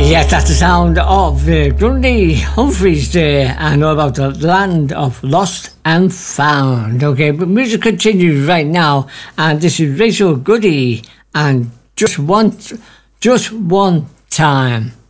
Yes, that's the sound of Grundy Humphreys there, and all about the land of lost and found. Okay, but music continues right now, and this is Rachel Goody, and just one time.